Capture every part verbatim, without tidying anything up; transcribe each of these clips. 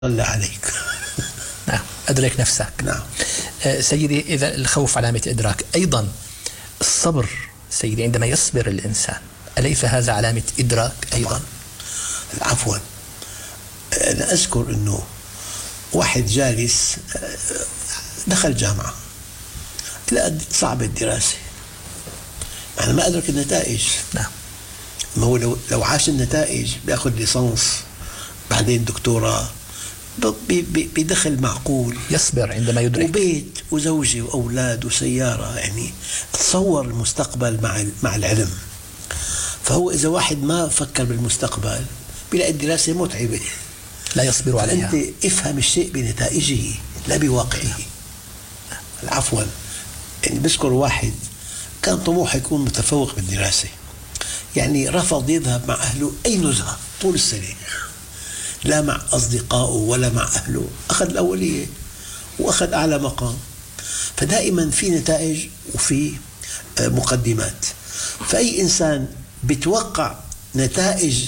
صلى عليك. نعم، أدرك نفسك. نعم. آه سيدي، إذا الخوف علامة إدراك، أيضا الصبر سيدي عندما يصبر الإنسان، أليس هذا علامة إدراك أيضا؟ عفوا، أنا أذكر أنه واحد جالس دخل جامعة لا صعب الدراسة، أنا ما أدرك النتائج. نعم. ما هو لو لو عاش النتائج بياخذ ليسانس بعدين دكتوراه بدخل معقول، يصبر عندما يدرك، وبيت وزوجة وأولاد وسيارة، يعني تصور المستقبل مع مع العلم. فهو إذا واحد ما فكر بالمستقبل بيلاقي الدراسة متعبة، لا يصبر عليها. أنت افهم الشيء بنتائجه لا بواقعه. عفوا، يعني بذكر واحد كان طموحه يكون متفوق بالدراسة، يعني رفض يذهب مع أهله أي نزهة طول السنة، لا مع أصدقائه ولا مع أهله، أخذ الأولية وأخذ أعلى مقام. فدائما في نتائج وفي مقدمات، فأي إنسان بيتوقع نتائج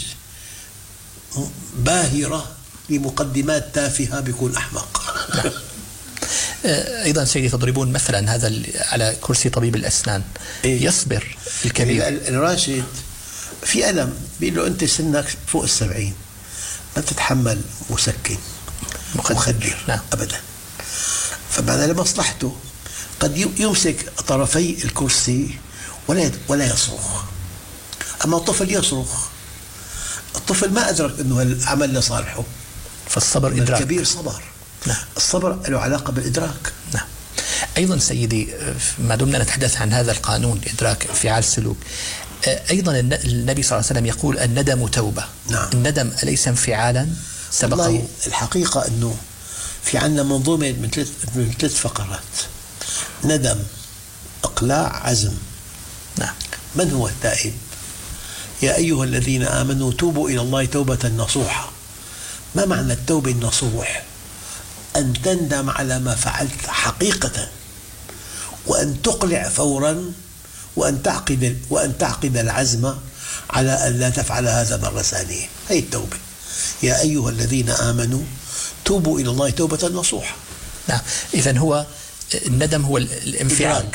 باهرة لمقدمات تافهة بيكون أحمق. أيضا سيدي تضربون مثلا هذا على كرسي طبيب الأسنان، إيه؟ يصبر الكبير. الراشد في ألم بيقول له أنت سنك فوق السبعين ما تتحمل مسكن مخدر. نعم. أبدا. فمعنى لمصلحته قد يمسك طرفي الكرسي ولا ولا يصرخ، أما الطفل يصرخ. الطفل ما أدرك أنه العمل لصالحه، فالصبر إدراك. الكبير صبر. نعم. الصبر له علاقة بالإدراك. نعم. أيضا سيدي، ما دمنا نتحدث عن هذا القانون إدراك انفعال السلوك، أيضا النبي صلى الله عليه وسلم يقول الندم توبة. نعم. الندم أليس انفعالا سبقه؟ الحقيقة أنه في عندنا منظومة من ثلاث من ثلاث فقرات: ندم، إقلاع، عزم. نعم. من هو التائب؟ يا أيها الذين آمنوا توبوا إلى الله توبة نصوحة. ما معنى التوبة النصوح؟ أن تندم على ما فعلت حقيقة، وأن تقلع فورا، وأن تعقد وأن تعقد العزم على أن لا تفعل هذا مرة ثانية. هي التوبة. يا أيها الذين آمنوا توبوا إلى الله توبة نصوحة. نعم. إذن هو الندم هو الانفعال،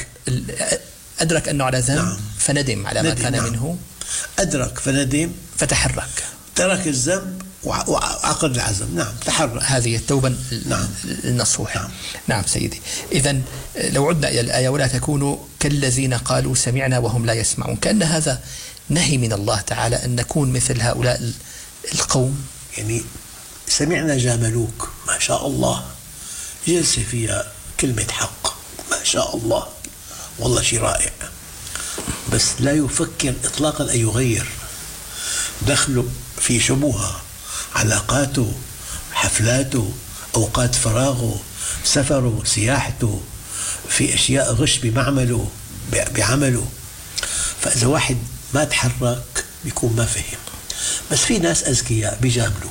أدرك أنه على ذنب. نعم. فندم على ما كان. نعم. منه. أدرك فندم فتحرك، ترك الذنب وعقد العزم. نعم، تحرك. هذه التوبة. نعم. النصوح. نعم. نعم سيدي. إذن لو عدنا إلى الآية: ولا تكونوا كالذين قالوا سمعنا وهم لا يسمعون، كأن هذا نهي من الله تعالى أن نكون مثل هؤلاء القوم. يعني سمعنا جاملوك، ما شاء الله، جلسة فيها كلمة حق، ما شاء الله، والله شيء رائع، بس لا يفكر إطلاقا أن يغير. دخله في شبهة، علاقاته، حفلاته، أوقات فراغه، سفره، سياحته، في أشياء غش بمعمله بعمله. فإذا واحد ما تحرك بيكون ما فهم. بس في ناس أذكياء بيجاملوا،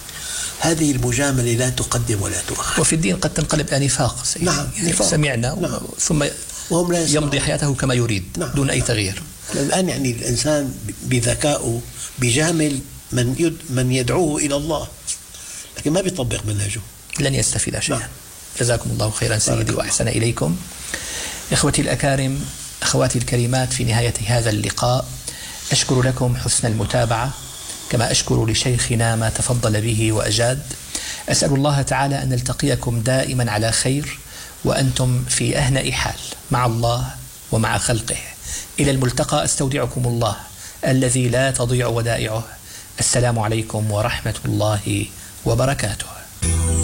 هذه المجاملة لا تقدم ولا تؤخر، وفي الدين قد تنقلب إلى نفاق. نعم. يعني نفاق. سمعنا. نعم. ثم وهم لا يمضي حياته كما يريد. نعم. دون أي تغيير. الآن يعني الإنسان بذكائه بيجامل من يد من يدعوه إلى الله، لكن ما بيطبق منهجه، لن يستفيد شيئا. نعم. جزاكم الله خيرا سيدي وأحسن إليكم. إخوتي الأكارم، أخواتي الكريمات، في نهاية هذا اللقاء أشكر لكم حسن المتابعة، كما أشكر لشيخنا ما تفضل به وأجاد. أسأل الله تعالى أن نلتقيكم دائما على خير وأنتم في أهنأ حال مع الله ومع خلقه. إلى الملتقى، أستودعكم الله الذي لا تضيع ودائعه. السلام عليكم ورحمة الله وبركاته.